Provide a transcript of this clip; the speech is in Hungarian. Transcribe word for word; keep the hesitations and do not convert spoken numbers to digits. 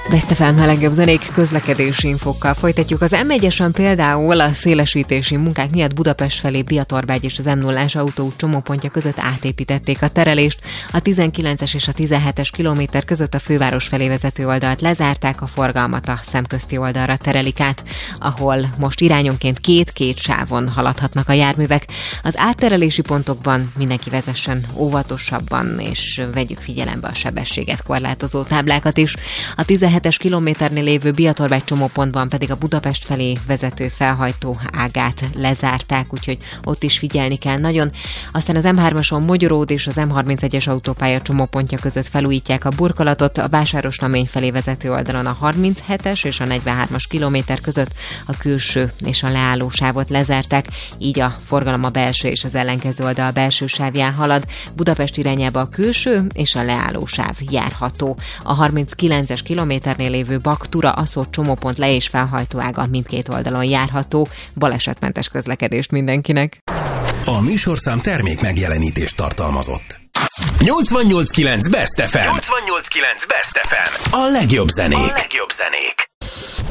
Best ef em legjobb zenék közlekedési infokkal folytatjuk. Az em egyesen például a szélesítési munkák miatt Budapest felé Biatorbágy és az em nullás autóút csomópontja között átépítették a terelést. A tizenkilences és a tizenhetes kilométer között a főváros felé vezető oldalt lezárták, a forgalmat a szemközti oldalra terelik át, ahol most irányonként két-két sávon haladhatnak a járművek. Az átterelési pontokban mindenki vezessen óvatosabban, és vegyük figyelembe a sebességet korlátozó táblákat is. A tizenhetes kilométernél lévő Biatorbágy csomópontban pedig a Budapest felé vezető felhajtó ágát lezárták, úgyhogy ott is figyelni kell nagyon. Aztán az em hármason Mogyoród és az em harmincegyes autópálya csomópontja között felújítják a burkolatot, a Vásárosnamény felé vezető oldalon a harminchetes és a negyvenhármas kilométer között a külső és a leállósávot lezárták, így a forgalom a belső és az ellenkező oldal belső sávján halad. Budapest irányába a külső és a leállósáv járható. A harminckilences kilométernél lévő Bak-Tura Aszód csomópont le- és felhajtóága mindkét oldalon járható. Balesetmentes közlekedést mindenkinek! A műsorszám termék megjelenítést tartalmazott. nyolcvannyolc kilenc Best ef em. nyolcvannyolc kilenc Best ef em. A legjobb zenék. A legjobb zenék.